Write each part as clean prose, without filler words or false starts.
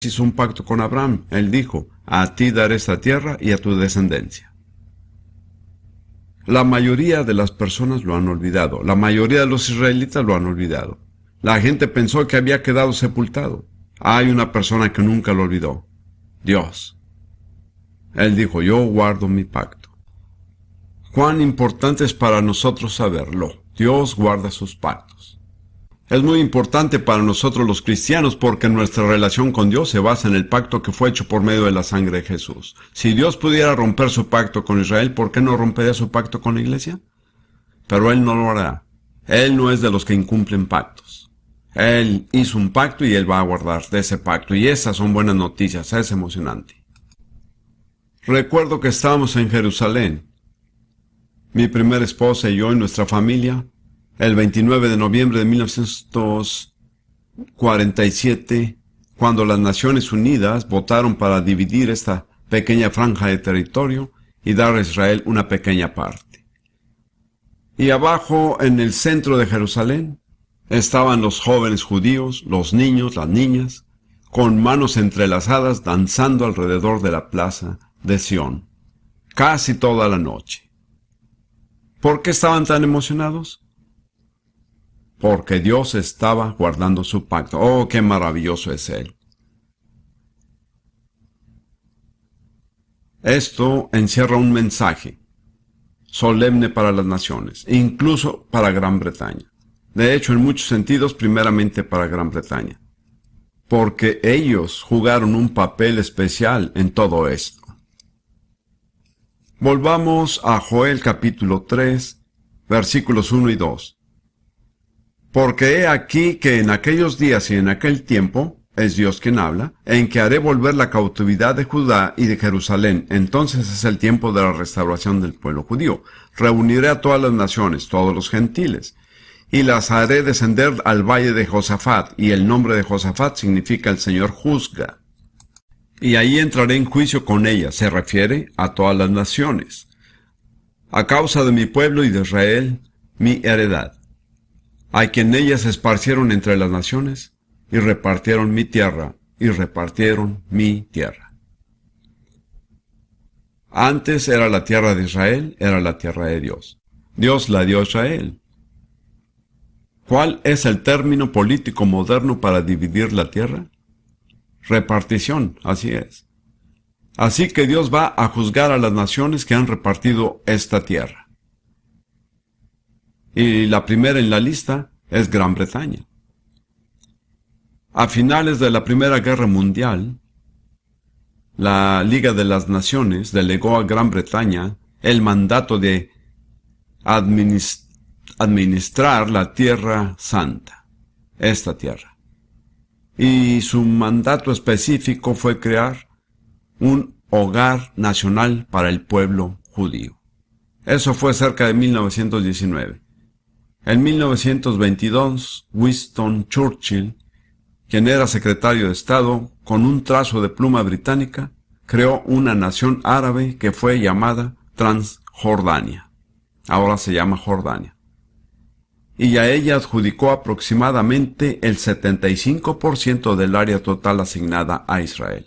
hizo un pacto con Abraham. Él dijo, a ti daré esta tierra y a tu descendencia. La mayoría de las personas lo han olvidado. La mayoría de los israelitas lo han olvidado. La gente pensó que había quedado sepultado. Hay una persona que nunca lo olvidó. Dios. Él dijo, yo guardo mi pacto. Cuán importante es para nosotros saberlo. Dios guarda sus pactos. Es muy importante para nosotros los cristianos porque nuestra relación con Dios se basa en el pacto que fue hecho por medio de la sangre de Jesús. Si Dios pudiera romper su pacto con Israel, ¿por qué no rompería su pacto con la iglesia? Pero Él no lo hará. Él no es de los que incumplen pactos. Él hizo un pacto y Él va a guardar de ese pacto. Y esas son buenas noticias, es emocionante. Recuerdo que estábamos en Jerusalén. Mi primera esposa y yo y nuestra familia, el 29 de noviembre de 1947, cuando las Naciones Unidas votaron para dividir esta pequeña franja de territorio y dar a Israel una pequeña parte. Y abajo, en el centro de Jerusalén, estaban los jóvenes judíos, los niños, las niñas, con manos entrelazadas danzando alrededor de la plaza de Sión, casi toda la noche. ¿Por qué estaban tan emocionados? Porque Dios estaba guardando su pacto. ¡Oh, qué maravilloso es Él! Esto encierra un mensaje solemne para las naciones, incluso para Gran Bretaña. De hecho, en muchos sentidos, primeramente para Gran Bretaña. Porque ellos jugaron un papel especial en todo esto. Volvamos a Joel capítulo 3, versículos 1 y 2. Porque he aquí que en aquellos días y en aquel tiempo, es Dios quien habla, en que haré volver la cautividad de Judá y de Jerusalén. Entonces es el tiempo de la restauración del pueblo judío. Reuniré a todas las naciones, todos los gentiles, y las haré descender al valle de Josafat, y el nombre de Josafat significa el Señor juzga. Y ahí entraré en juicio con ellas, se refiere a todas las naciones, a causa de mi pueblo y de Israel, mi heredad, a quien ellas esparcieron entre las naciones, y repartieron mi tierra, Antes era la tierra de Israel, era la tierra de Dios. Dios la dio a Israel. ¿Cuál es el término político moderno para dividir la tierra? Repartición, así es. Así que Dios va a juzgar a las naciones que han repartido esta tierra. Y la primera en la lista es Gran Bretaña. A finales de la Primera Guerra Mundial, la Liga de las Naciones delegó a Gran Bretaña el mandato de administrar la Tierra Santa, esta tierra. Y su mandato específico fue crear un hogar nacional para el pueblo judío. Eso fue cerca de 1919. En 1922, Winston Churchill, quien era secretario de Estado, con un trazo de pluma británica, creó una nación árabe que fue llamada Transjordania. Ahora se llama Jordania. Y a ella adjudicó aproximadamente el 75% del área total asignada a Israel.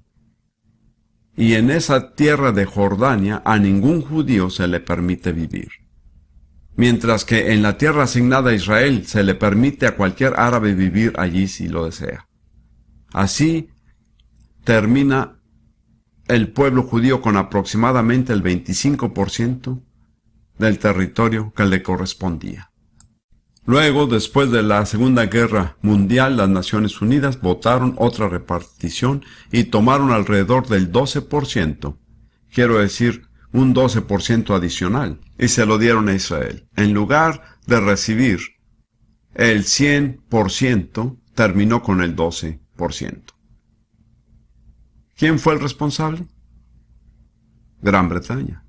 Y en esa tierra de Jordania a ningún judío se le permite vivir. Mientras que en la tierra asignada a Israel se le permite a cualquier árabe vivir allí si lo desea. Así termina el pueblo judío con aproximadamente el 25% del territorio que le correspondía. Luego, después de la Segunda Guerra Mundial, las Naciones Unidas votaron otra repartición y tomaron alrededor del 12%, quiero decir, un 12% adicional, y se lo dieron a Israel. En lugar de recibir el 100%, terminó con el 12%. ¿Quién fue el responsable? Gran Bretaña.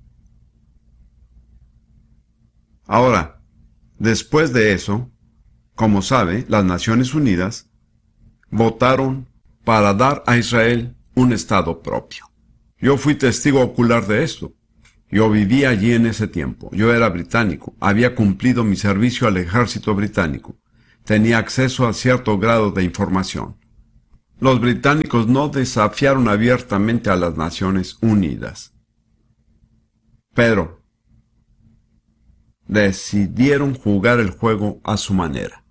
Ahora, después de eso, como sabe, las Naciones Unidas votaron para dar a Israel un estado propio. Yo fui testigo ocular de esto. Yo vivía allí en ese tiempo. Yo era británico. Había cumplido mi servicio al ejército británico. Tenía acceso a cierto grado de información. los británicos no desafiaron abiertamente a las Naciones Unidas, pero decidieron jugar el juego a su manera.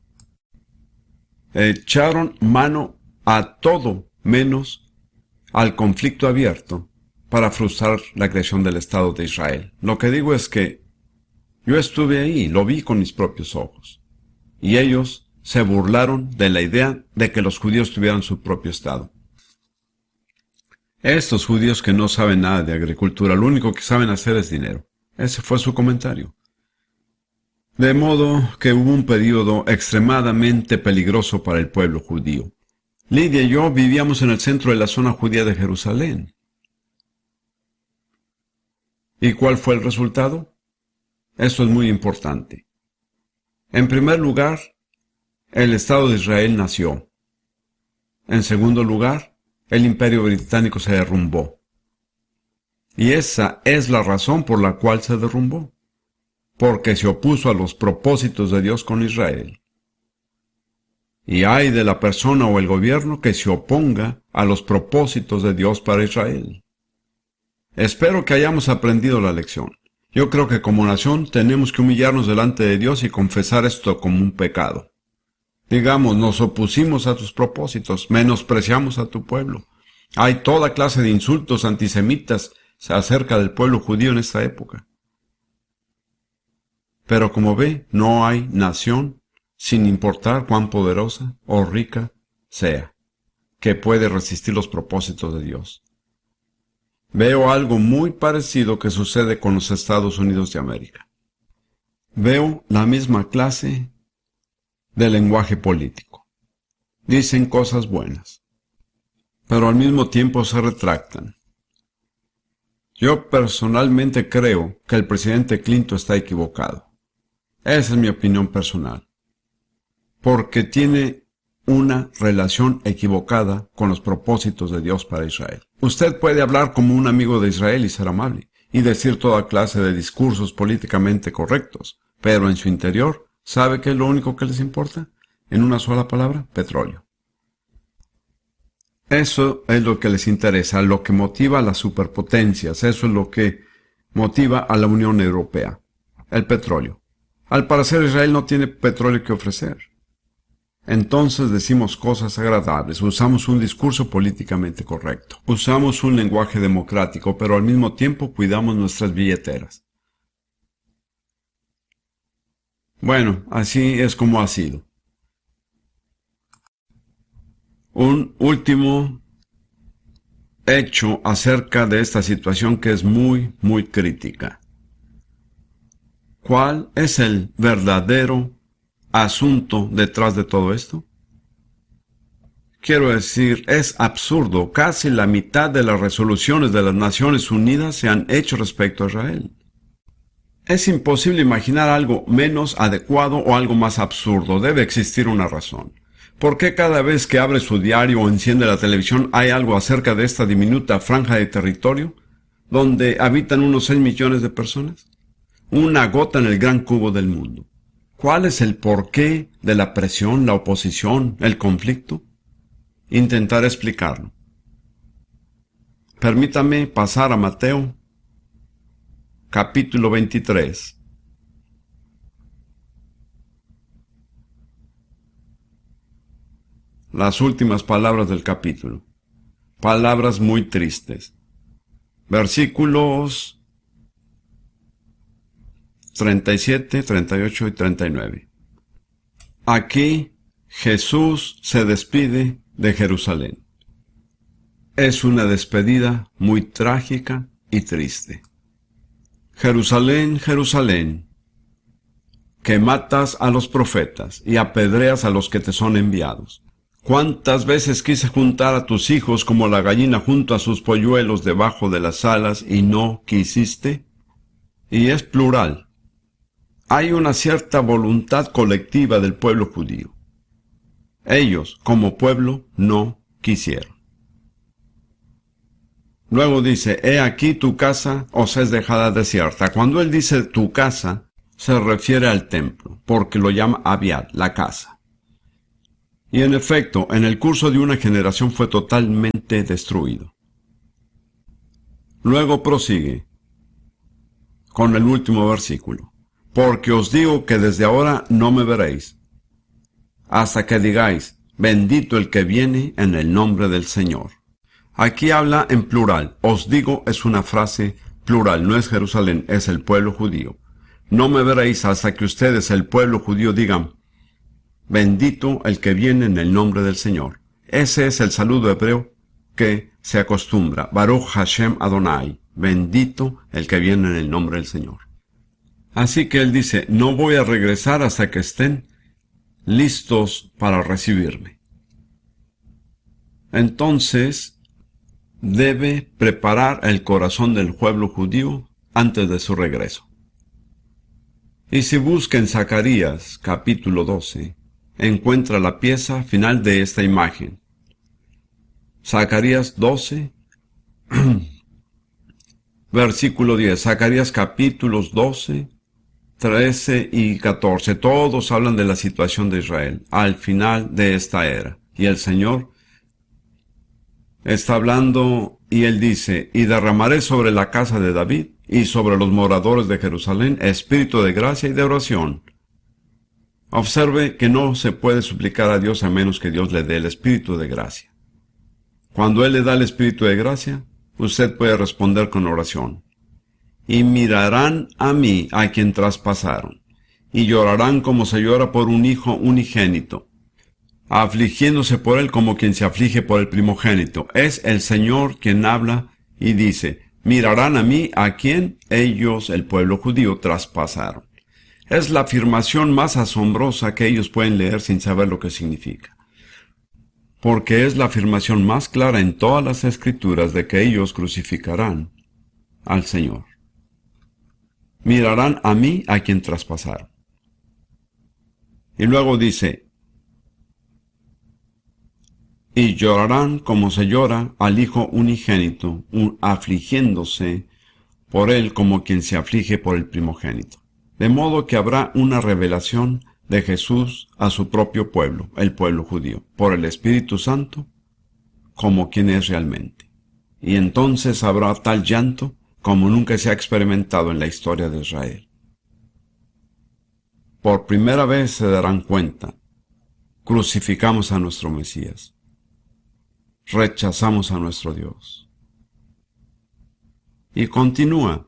Echaron mano a todo menos al conflicto abierto para frustrar la creación del Estado de Israel. Lo que digo es que yo estuve ahí, lo vi con mis propios ojos, y ellos se burlaron de la idea de que los judíos tuvieran su propio Estado. Estos judíos que no saben nada de agricultura, lo único que saben hacer es dinero. Ese fue su comentario. De modo que hubo un período extremadamente peligroso para el pueblo judío. Lidia y yo vivíamos en el centro de la zona judía de Jerusalén. ¿Y cuál fue el resultado? Esto es muy importante. En primer lugar, el Estado de Israel nació. En segundo lugar, el Imperio Británico se derrumbó. Y esa es la razón por la cual se derrumbó. Porque se opuso a los propósitos de Dios con Israel. Y ay de la persona o el gobierno que se oponga a los propósitos de Dios para Israel. Espero que hayamos aprendido la lección. Yo creo que como nación tenemos que humillarnos delante de Dios y confesar esto como un pecado. Digamos, nos opusimos a tus propósitos, menospreciamos a tu pueblo. Hay toda clase de insultos antisemitas acerca del pueblo judío en esta época. Pero como ve, no hay nación, sin importar cuán poderosa o rica sea, que puede resistir los propósitos de Dios. Veo algo muy parecido que sucede con los Estados Unidos de América. Veo la misma clase de lenguaje político. Dicen cosas buenas, pero al mismo tiempo se retractan. Yo personalmente creo que el presidente Clinton está equivocado. Esa es mi opinión personal. Porque tiene una relación equivocada con los propósitos de Dios para Israel. Usted puede hablar como un amigo de Israel y ser amable, y decir toda clase de discursos políticamente correctos, pero en su interior, ¿sabe qué es lo único que les importa? En una sola palabra, petróleo. Eso es lo que les interesa, lo que motiva a las superpotencias, eso es lo que motiva a la Unión Europea, el petróleo. Al parecer Israel no tiene petróleo que ofrecer. Entonces decimos cosas agradables, usamos un discurso políticamente correcto, usamos un lenguaje democrático, pero al mismo tiempo cuidamos nuestras billeteras. Bueno, así es como ha sido. Un último hecho acerca de esta situación que es muy, muy crítica. ¿Cuál es el verdadero asunto detrás de todo esto? Quiero decir, es absurdo. Casi la mitad de las resoluciones de las Naciones Unidas se han hecho respecto a Israel. Es imposible imaginar algo menos adecuado o algo más absurdo. Debe existir una razón. ¿Por qué cada vez que abre su diario o enciende la televisión hay algo acerca de esta diminuta franja de territorio donde habitan unos 6 millones de personas? Una gota en el gran cubo del mundo. ¿Cuál es el porqué de la presión, la oposición, el conflicto? Intentaré explicarlo. Permítame pasar a Mateo, capítulo 23. Las últimas palabras del capítulo. Palabras muy tristes. Versículos 37, 38 y 39. Aquí Jesús se despide de Jerusalén. Es una despedida muy trágica y triste. Jerusalén, Jerusalén, que matas a los profetas y apedreas a los que te son enviados. ¿Cuántas veces quise juntar a tus hijos como la gallina junto a sus polluelos debajo de las alas y no quisiste? Y es plural. Hay una cierta voluntad colectiva del pueblo judío. Ellos, como pueblo, no quisieron. Luego dice, he aquí tu casa os es dejada desierta. Cuando él dice tu casa, se refiere al templo, porque lo llama Abiad, la casa. Y en efecto, en el curso de una generación fue totalmente destruido. Luego prosigue con el último versículo. Porque os digo que desde ahora no me veréis, hasta que digáis, bendito el que viene en el nombre del Señor. Aquí habla en plural. Os digo es una frase plural, no es Jerusalén, es el pueblo judío. No me veréis hasta que ustedes, el pueblo judío, digan, bendito el que viene en el nombre del Señor. Ese es el saludo hebreo que se acostumbra. Baruch Hashem Adonai. Bendito el que viene en el nombre del Señor. Así que él dice, no voy a regresar hasta que estén listos para recibirme. Entonces, debe preparar el corazón del pueblo judío antes de su regreso. Y si busca en Zacarías, capítulo 12, encuentra la pieza final de esta imagen. Zacarías 12, versículo 10. Zacarías capítulos 12, 13 y 14. Todos hablan de la situación de Israel al final de esta era. Y el Señor está hablando y él dice, y derramaré sobre la casa de David y sobre los moradores de Jerusalén espíritu de gracia y de oración. Observe que no se puede suplicar a Dios a menos que Dios le dé el espíritu de gracia. Cuando Él le da el espíritu de gracia, usted puede responder con oración. Y mirarán a mí a quien traspasaron, y llorarán como se llora por un hijo unigénito, afligiéndose por él como quien se aflige por el primogénito. Es el Señor quien habla y dice, mirarán a mí a quien ellos, el pueblo judío, traspasaron. Es la afirmación más asombrosa que ellos pueden leer sin saber lo que significa. Porque es la afirmación más clara en todas las Escrituras de que ellos crucificarán al Señor. Mirarán a mí a quien traspasaron. Y luego dice, y llorarán como se llora al hijo unigénito, afligiéndose por él como quien se aflige por el primogénito. De modo que habrá una revelación de Jesús a su propio pueblo, el pueblo judío, por el Espíritu Santo, como quien es realmente. Y entonces habrá tal llanto como nunca se ha experimentado en la historia de Israel. Por primera vez se darán cuenta, crucificamos a nuestro Mesías, rechazamos a nuestro Dios. Y continúa.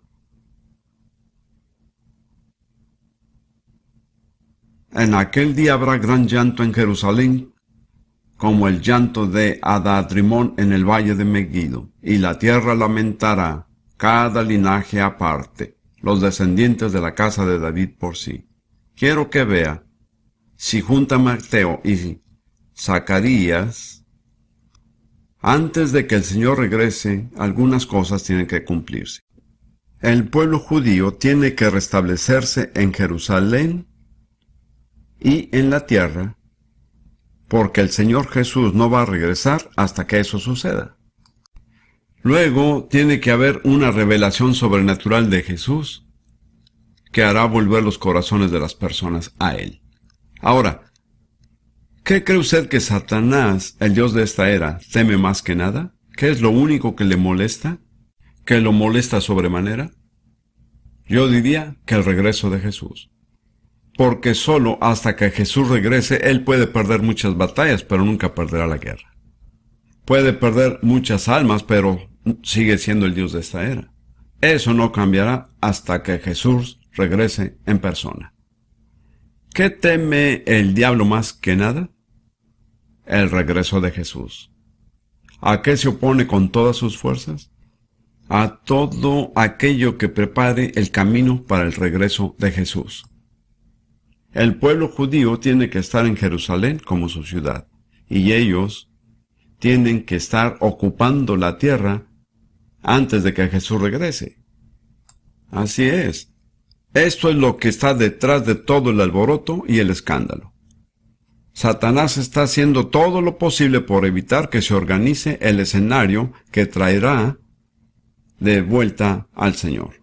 En aquel día habrá gran llanto en Jerusalén, como el llanto de Adadrimón en el valle de Megiddo, y la tierra lamentará, cada linaje aparte, los descendientes de la casa de David por sí. Quiero que vea, si junta Mateo y Zacarías, antes de que el Señor regrese, algunas cosas tienen que cumplirse. El pueblo judío tiene que restablecerse en Jerusalén y en la tierra, porque el Señor Jesús no va a regresar hasta que eso suceda. Luego tiene que haber una revelación sobrenatural de Jesús que hará volver los corazones de las personas a Él. Ahora, ¿qué cree usted que Satanás, el Dios de esta era, teme más que nada? ¿Qué es lo único que le molesta? ¿Que lo molesta sobremanera? Yo diría que el regreso de Jesús. Porque solo hasta que Jesús regrese, Él puede perder muchas batallas, pero nunca perderá la guerra. Puede perder muchas almas, pero sigue siendo el Dios de esta era. Eso no cambiará hasta que Jesús regrese en persona. ¿Qué teme el diablo más que nada? El regreso de Jesús. ¿A qué se opone con todas sus fuerzas? A todo aquello que prepare el camino para el regreso de Jesús. El pueblo judío tiene que estar en Jerusalén como su ciudad, y ellos tienen que estar ocupando la tierra antes de que Jesús regrese. Así es. Esto es lo que está detrás de todo el alboroto y el escándalo. Satanás está haciendo todo lo posible por evitar que se organice el escenario que traerá de vuelta al Señor.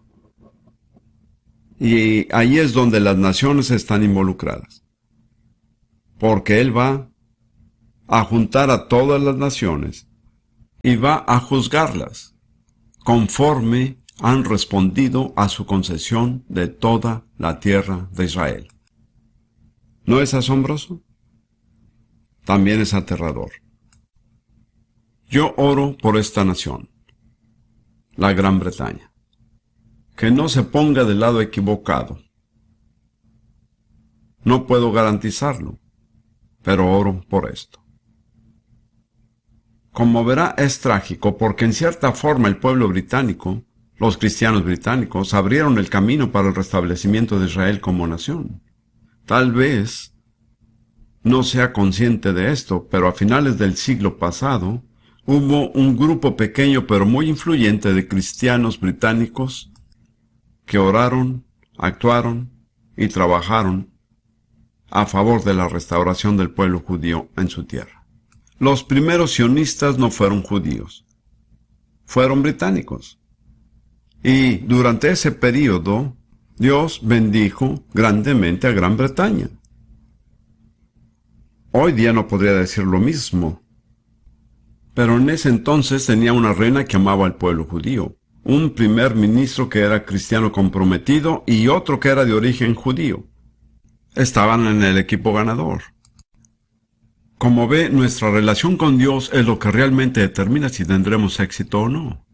Y ahí es donde las naciones están involucradas. Porque Él va a juntar a todas las naciones y va a juzgarlas conforme han respondido a su concesión de toda la tierra de Israel. ¿No es asombroso? También es aterrador. Yo oro por esta nación, la Gran Bretaña, que no se ponga del lado equivocado. No puedo garantizarlo, pero oro por esto. Como verá, es trágico porque en cierta forma el pueblo británico, los cristianos británicos, abrieron el camino para el restablecimiento de Israel como nación. Tal vez no sea consciente de esto, pero a finales del siglo pasado hubo un grupo pequeño pero muy influyente de cristianos británicos que oraron, actuaron y trabajaron a favor de la restauración del pueblo judío en su tierra. Los primeros sionistas no fueron judíos, fueron británicos. Y durante ese período, Dios bendijo grandemente a Gran Bretaña. Hoy día no podría decir lo mismo, pero en ese entonces tenía una reina que amaba al pueblo judío, un primer ministro que era cristiano comprometido y otro que era de origen judío. Estaban en el equipo ganador. Como ve, nuestra relación con Dios es lo que realmente determina si tendremos éxito o no.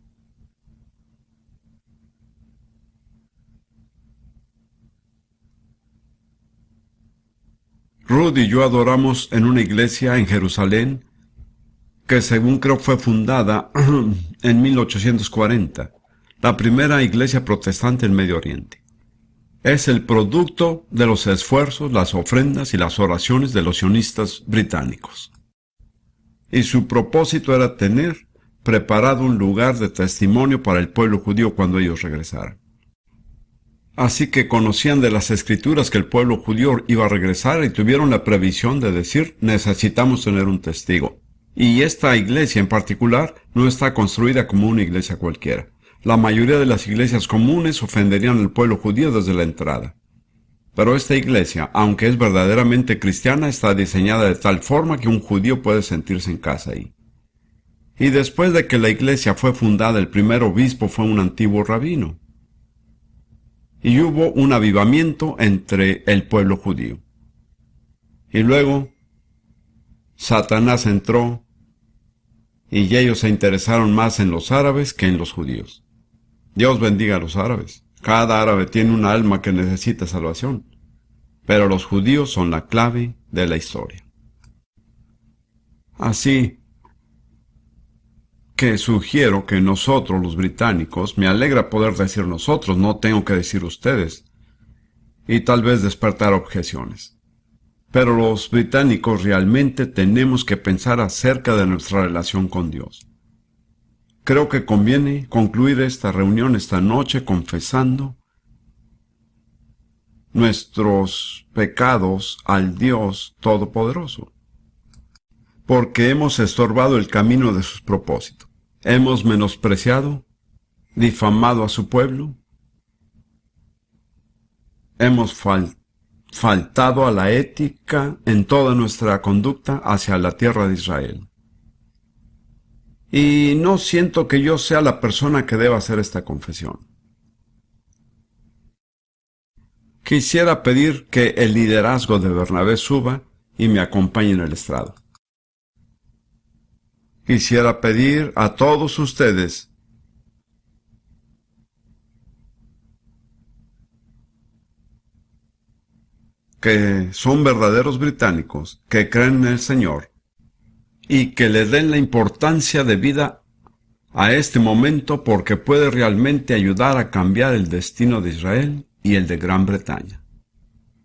Ruth y yo adoramos en una iglesia en Jerusalén que según creo fue fundada en 1840, la primera iglesia protestante en Medio Oriente. Es el producto de los esfuerzos, las ofrendas y las oraciones de los sionistas británicos. Y su propósito era tener preparado un lugar de testimonio para el pueblo judío cuando ellos regresaran. Así que conocían de las escrituras que el pueblo judío iba a regresar y tuvieron la previsión de decir, necesitamos tener un testigo. Y esta iglesia en particular no está construida como una iglesia cualquiera. La mayoría de las iglesias comunes ofenderían al pueblo judío desde la entrada. Pero esta iglesia, aunque es verdaderamente cristiana, está diseñada de tal forma que un judío puede sentirse en casa ahí. Y después de que la iglesia fue fundada, el primer obispo fue un antiguo rabino. Y hubo un avivamiento entre el pueblo judío. Y luego, Satanás entró y ellos se interesaron más en los árabes que en los judíos. Dios bendiga a los árabes. Cada árabe tiene un alma que necesita salvación. Pero los judíos son la clave de la historia. Así que sugiero que nosotros, los británicos, me alegra poder decir nosotros, no tengo que decir ustedes, y tal vez despertar objeciones. Pero los británicos realmente tenemos que pensar acerca de nuestra relación con Dios. Creo que conviene concluir esta reunión esta noche confesando nuestros pecados al Dios Todopoderoso, porque hemos estorbado el camino de sus propósitos. Hemos menospreciado, difamado a su pueblo, hemos faltado a la ética en toda nuestra conducta hacia la tierra de Israel. Y no siento que yo sea la persona que deba hacer esta confesión. Quisiera pedir que el liderazgo de Bernabé suba y me acompañe en el estrado. Quisiera pedir a todos ustedes que son verdaderos británicos, que creen en el Señor, y que le den la importancia de vida a este momento porque puede realmente ayudar a cambiar el destino de Israel y el de Gran Bretaña.